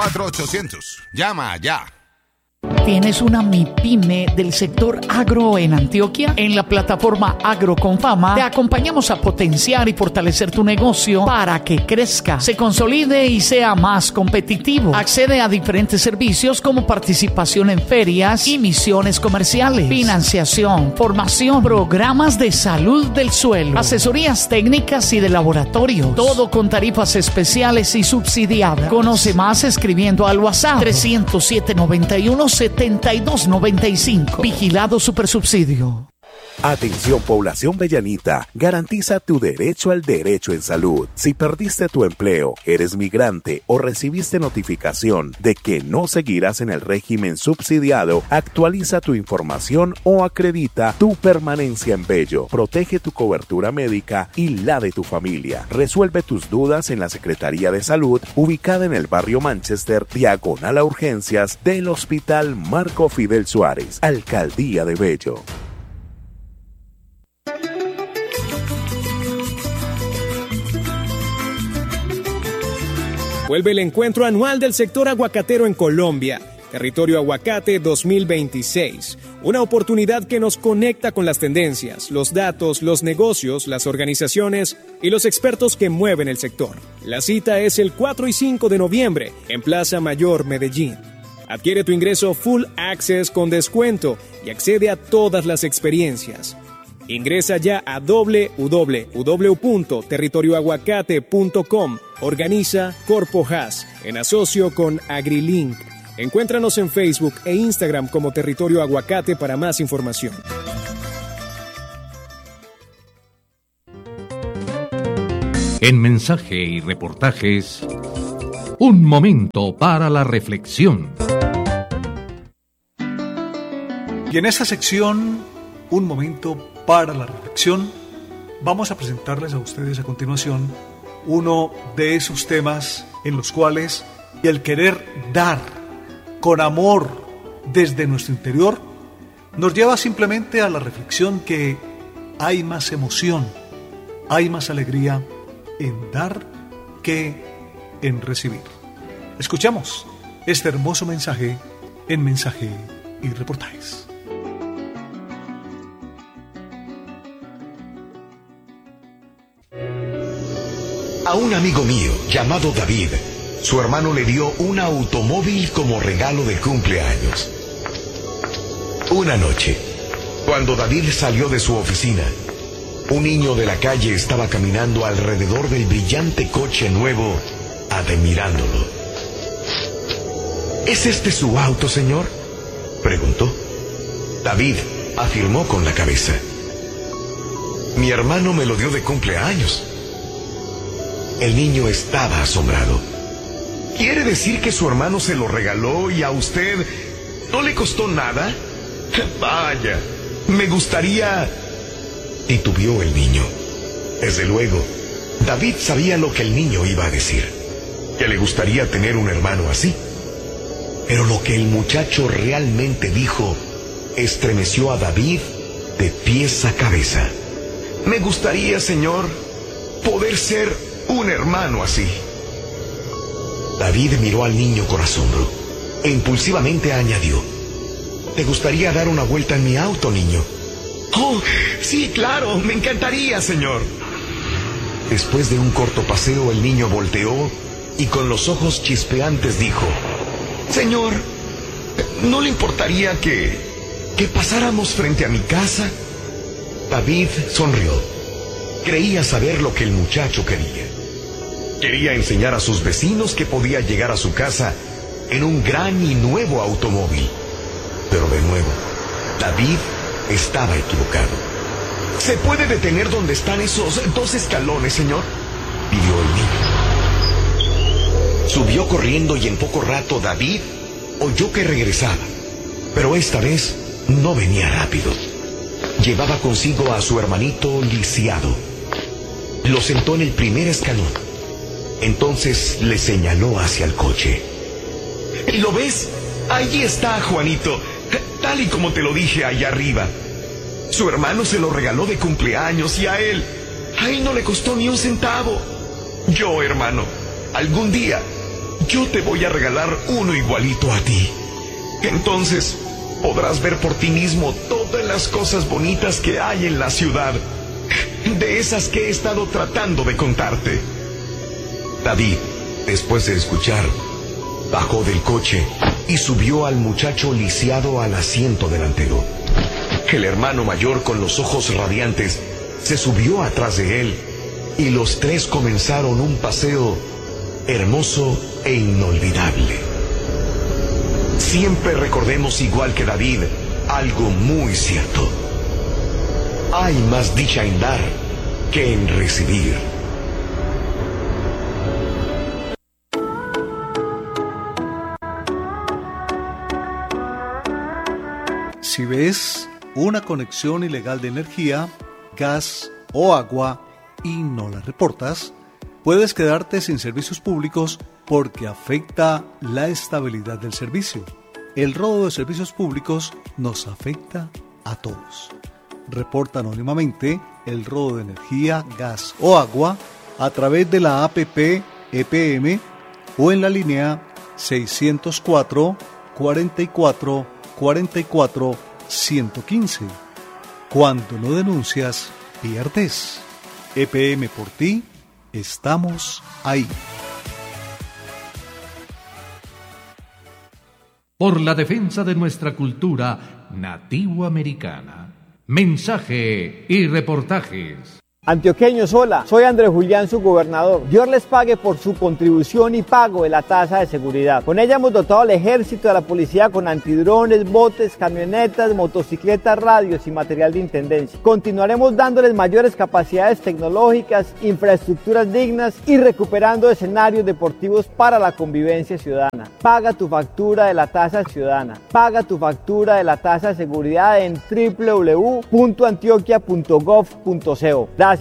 4800. Llama ya. ¿Tienes una MIPYME del sector agro en Antioquia? En la plataforma Agro con Fama te acompañamos a potenciar y fortalecer tu negocio para que crezca, se consolide y sea más competitivo. Accede a diferentes servicios como participación en ferias y misiones comerciales, financiación, formación, programas de salud del suelo, asesorías técnicas y de laboratorio. Todo con tarifas especiales y subsidiadas. Conoce más escribiendo al WhatsApp 307-91-7295. Vigilado Supersubsidio. Atención, población bellanita, garantiza tu derecho al derecho en salud. Si perdiste tu empleo, eres migrante o recibiste notificación de que no seguirás en el régimen subsidiado, actualiza tu información o acredita tu permanencia en Bello. Protege tu cobertura médica y la de tu familia. Resuelve tus dudas en la Secretaría de Salud, ubicada en el barrio Manchester, diagonal a urgencias del Hospital Marco Fidel Suárez, Alcaldía de Bello. Vuelve el encuentro anual del sector aguacatero en Colombia, Territorio Aguacate 2026. Una oportunidad que nos conecta con las tendencias, los datos, los negocios, las organizaciones y los expertos que mueven el sector. La cita es el 4 y 5 de noviembre en Plaza Mayor, Medellín. Adquiere tu ingreso Full Access con descuento y accede a todas las experiencias. Ingresa ya a www.territorioaguacate.com. Organiza Corpo Haas en asocio con AgriLink. Encuéntranos en Facebook e Instagram como Territorio Aguacate para más información. En mensaje y reportajes, un momento para la reflexión. Y en esta sección, un momento para la reflexión, vamos a presentarles a ustedes a continuación uno de esos temas en los cuales el querer dar con amor desde nuestro interior nos lleva simplemente a la reflexión que hay más emoción, hay más alegría en dar que en recibir. Escuchamos este hermoso mensaje en Mensaje y Reportajes. A un amigo mío llamado David, su hermano le dio un automóvil como regalo de cumpleaños. Una noche, cuando David salió de su oficina, un niño de la calle estaba caminando alrededor del brillante coche nuevo, admirándolo. ¿Es este su auto, señor?, preguntó. David afirmó con la cabeza. Mi hermano me lo dio de cumpleaños. El niño estaba asombrado. ¿Quiere decir que su hermano se lo regaló y a usted no le costó nada? Vaya, me gustaría... Titubeó el niño. Desde luego, David sabía lo que el niño iba a decir, que le gustaría tener un hermano así. Pero lo que el muchacho realmente dijo estremeció a David de pies a cabeza. Me gustaría, señor, poder ser un hermano así. David miró al niño con asombro e impulsivamente añadió: ¿te gustaría dar una vuelta en mi auto, niño? Oh, sí, claro, me encantaría, señor. Después de un corto paseo, el niño volteó y con los ojos chispeantes dijo: Señor, ¿no le importaría que pasáramos frente a mi casa? David sonrió. Creía saber lo que el muchacho quería. Quería enseñar a sus vecinos que podía llegar a su casa en un gran y nuevo automóvil. Pero de nuevo, David estaba equivocado. ¿Se puede detener donde están esos 2 escalones, señor?, pidió el niño. Subió corriendo y en poco rato David oyó que regresaba. Pero esta vez no venía rápido. Llevaba consigo a su hermanito lisiado. Lo sentó en el primer escalón. Entonces le señaló hacia el coche. ¿Lo ves? Allí está, Juanito, tal y como te lo dije allá arriba. Su hermano se lo regaló de cumpleaños y a él no le costó ni un centavo. Yo, hermano, algún día yo te voy a regalar uno igualito a ti. Entonces podrás ver por ti mismo todas las cosas bonitas que hay en la ciudad, de esas que he estado tratando de contarte. David, después de escuchar, bajó del coche y subió al muchacho lisiado al asiento delantero. El hermano mayor, con los ojos radiantes, se subió atrás de él y los tres comenzaron un paseo hermoso e inolvidable. Siempre recordemos, igual que David, algo muy cierto. Hay más dicha en dar que en recibir. Si ves una conexión ilegal de energía, gas o agua y no la reportas, puedes quedarte sin servicios públicos porque afecta la estabilidad del servicio. El robo de servicios públicos nos afecta a todos. Reporta anónimamente el robo de energía, gas o agua a través de la APP EPM o en la línea 604 44 44 115. Cuando no denuncias, pierdes. EPM por ti, estamos ahí. Por la defensa de nuestra cultura nativoamericana. Mensaje y reportajes. Antioqueños, hola, soy Andrés Julián, su gobernador. Dios les pague por su contribución y pago de la tasa de seguridad. Con ella hemos dotado al ejército y a la policía con antidrones, botes, camionetas, motocicletas, radios y material de intendencia. Continuaremos dándoles mayores capacidades tecnológicas, infraestructuras dignas y recuperando escenarios deportivos para la convivencia ciudadana. Paga tu factura de la tasa ciudadana. Paga tu factura de la tasa de seguridad en www.antioquia.gov.co. Gracias.